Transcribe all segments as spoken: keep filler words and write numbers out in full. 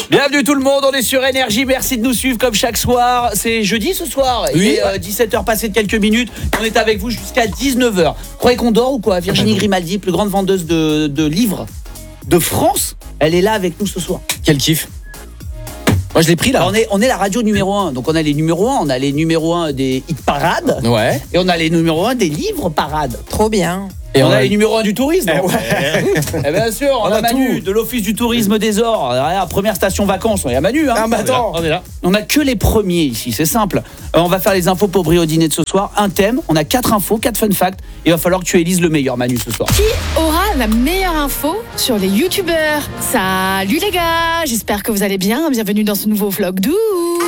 Bienvenue tout le monde, on est sur Énergie, merci de nous suivre comme chaque soir. C'est jeudi ce soir, il oui. est euh, dix-sept heures passées de quelques minutes. On est avec vous jusqu'à dix-neuf heures. Croyez qu'on dort ou quoi? Virginie Grimaldi, plus grande vendeuse de, de livres de France, elle est là avec nous ce soir. Quel kiff. Moi je l'ai pris là. Alors, on, est, on est la radio numéro un, donc on a les numéros un, on a les numéros un des hit parades. Ouais. Et on a les numéros un des livres parades. Trop bien. Et on, on a, a les numéros un du tourisme. Eh ouais. Et bien sûr, on, on a, a Manu tout. De l'Office du tourisme des Ors. La première station vacances, il y a Manu. Hein. Ah bah attends, on est là. On a que les premiers ici, c'est simple. Euh, on va faire les infos pour Brie au dîner de ce soir. Un thème, on a quatre infos, quatre fun facts. Il va falloir que tu élises le meilleur, Manu, ce soir. Qui aura la meilleure info sur les youtubeurs? Salut les gars, j'espère que vous allez bien. Bienvenue dans ce nouveau vlog d'août.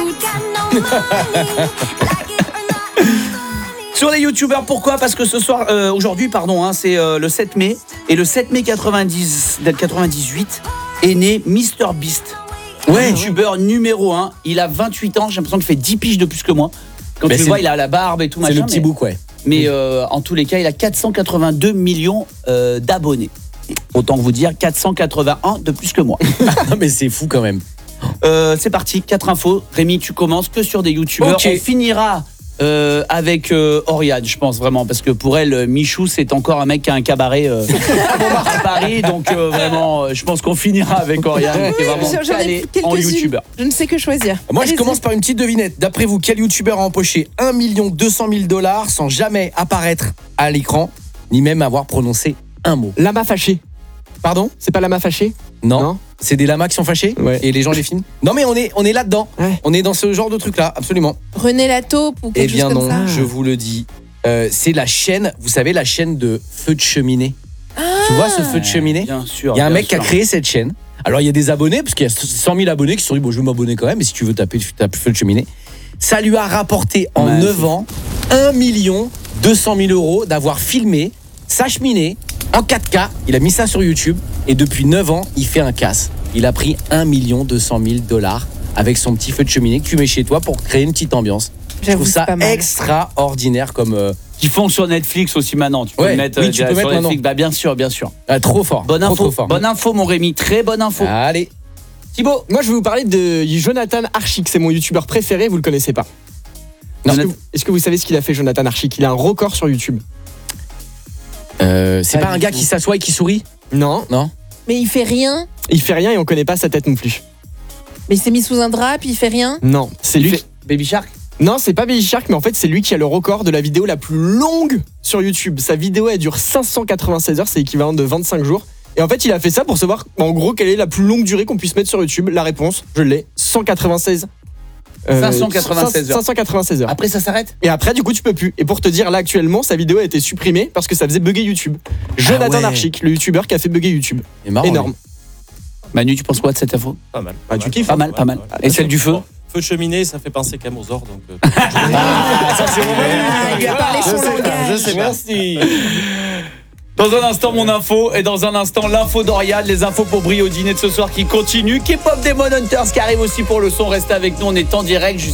Sur les youtubeurs, pourquoi? Parce que ce soir, euh, aujourd'hui, pardon, hein, c'est euh, le sept mai. Et le sept mai quatre-vingt-dix, quatre-vingt-dix-huit est né MrBeast. Ouais, youtubeur numéro un. Il a vingt-huit ans, j'ai l'impression qu'il fait dix piges de plus que moi. Quand mais tu le vois, il a la barbe et tout. C'est machin, le petit mais, bouc, ouais. Mais euh, en tous les cas, il a quatre cent quatre-vingt-deux millions euh, d'abonnés. Autant vous dire, quatre cent quatre-vingt-un de plus que moi. Mais c'est fou quand même. Euh, c'est parti, quatre infos. Rémi, tu commences que sur des youtubeurs. Okay. On finira... Euh, avec euh, Oriane, je pense vraiment, parce que pour elle, Michou, c'est encore un mec qui a un cabaret euh, à Paris, donc euh, vraiment, euh, je pense qu'on finira avec Oriane, qui est vraiment calé en youtubeur. Je ne sais que choisir. Moi, je commence par une petite devinette. D'après vous, quel youtubeur a empoché un million deux cent mille dollars sans jamais apparaître à l'écran, ni même avoir prononcé un mot? Lama fâché. Pardon? C'est pas lama fâché? Non. non. C'est des lamas qui sont fâchés, ouais. Et les gens les filment. Non mais on est, on est là-dedans. Ouais. On est dans ce genre de truc-là, absolument. René Lataupe ou quelque eh bien chose non, comme ça. Je vous le dis. Euh, c'est la chaîne, vous savez, la chaîne de Feu de Cheminée. Ah. Tu vois ce Feu de Cheminée? Bien sûr. Il y a un mec sûr. qui a créé cette chaîne. Alors il y a des abonnés, parce qu'il y a cent mille abonnés qui se sont dit, bon je vais m'abonner quand même, mais si tu veux taper, tu tapes Feu de Cheminée. Ça lui a rapporté en ouais, neuf ans un million deux cent mille euros d'avoir filmé sa cheminée en quatre K. Il a mis ça sur YouTube et depuis neuf ans, il fait un casse. Il a pris un million deux cent mille dollars avec son petit feu de cheminée que tu mets chez toi pour créer une petite ambiance. Je trouve ça extraordinaire comme... Euh... Qui font sur Netflix aussi maintenant. Tu peux ouais, le mettre, oui, euh, tu peux sur mettre Netflix. Bah, bien sûr, bien sûr. Ah, trop fort. Bonne trop, info, trop fort. bonne info, mon Rémi. Très bonne info. Allez. Thibaut. Moi, je vais vous parler de Jonathan Archic. C'est mon youtubeur préféré. Vous le connaissez pas? Est-ce que, est-ce que vous savez ce qu'il a fait, Jonathan Archic? Il a un record sur YouTube. Euh, c'est pas, pas un gars tout. qui s'assoit et qui sourit? Non. Non. Mais il fait rien? Il fait rien et on connaît pas sa tête non plus. Mais il s'est mis sous un drap puis il fait rien? Non, c'est lui. Fait... Baby Shark? Non, c'est pas Baby Shark, mais en fait, c'est lui qui a le record de la vidéo la plus longue sur YouTube. Sa vidéo, elle dure cinq cent quatre-vingt-seize heures, c'est l'équivalent de vingt-cinq jours. Et en fait, il a fait ça pour savoir, en gros, quelle est la plus longue durée qu'on puisse mettre sur YouTube. La réponse, je l'ai, cent quatre-vingt-seize. Euh, cinq cent quatre-vingt-seize heures. cinq cent quatre-vingt-seize heures. Après, ça s'arrête? Et après, du coup, tu peux plus. Et pour te dire, là, actuellement, sa vidéo a été supprimée parce que ça faisait bugger YouTube. Jonathan ah ouais. Archic, le youtubeur qui a fait bugger YouTube. Marrant, énorme. Oui. Manu, tu penses quoi de cette info? Pas mal. Bah, tu kiffes? Pas mal, pas mal. Et celle du feu? Feu de cheminée, ça fait penser quand même aux ors. Donc, euh, ah, ça, c'est ah, il a parlé son langage. Je sais pas. Merci. Dans un instant, mon info. Et dans un instant, l'info d'Oriane. Les infos pour Brie au dîner de ce soir qui continue. K-pop Demon Hunters qui arrive aussi pour le son. Restez avec nous. On est en direct.